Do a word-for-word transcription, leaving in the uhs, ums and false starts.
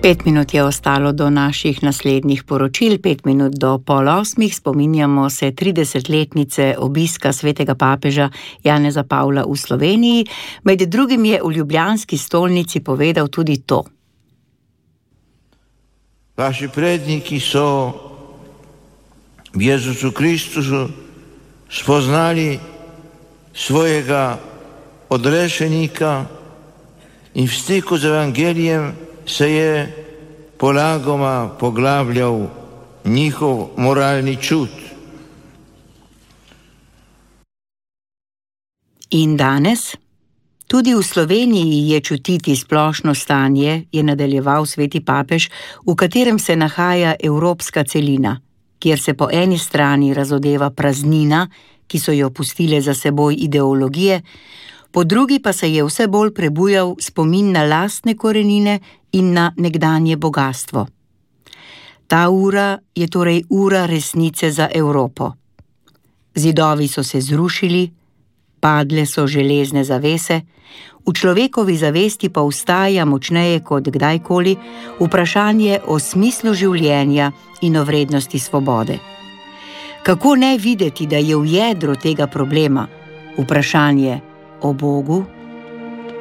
Pet minut je ostalo do naših naslednjih poročil, pet minut do pol osmih. Spominjamo se tridesetletnice obiska svetega papeža Janeza Pavla v Sloveniji. Med drugim je v ljubljanski stolnici povedal tudi to. Vaši predniki so v Jezusu Kristusu spoznali svojega odrešenika in v stiku z evangelijem se je polagoma poglabljal njihov moralni čut. In danes? Tudi v Sloveniji je čutiti splošno stanje, je nadaljeval sveti papež, v katerem se nahaja evropska celina, kjer se po eni strani razodeva praznina, ki so jo pustile za seboj ideologije, po drugi pa se je vse bolj prebujal spomin na lastne korenine in na nekdanje bogastvo. Ta ura je torej ura resnice za Evropo. Zidovi so se zrušili, padle so železne zavese, v človekovi zavesti pa vstaja močneje kot kdajkoli vprašanje o smislu življenja in o vrednosti svobode. Kako ne videti, da je v jedru tega problema vprašanje o Bogu